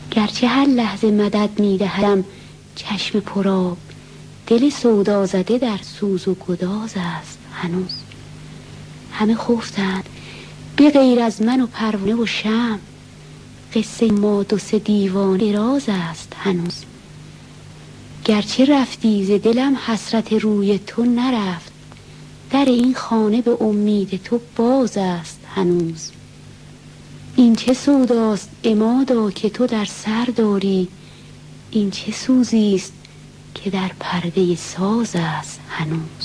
گرچه هر لحظه مدد می‌دهم چشم پرآب، دل سودا زده در سوز و گداز است هنوز. همه خفتند به غیر از من و پروانه و شمع، قصه ما دو سه دیوانه راز است هنوز. گرچه رفتی ز دلم حسرت روی تو نرفت، در این خانه به امید تو باز است هنوز. این چه سوداست عمادا که تو در سر داری، این چه سوزیست که در پرده ساز است هنوز.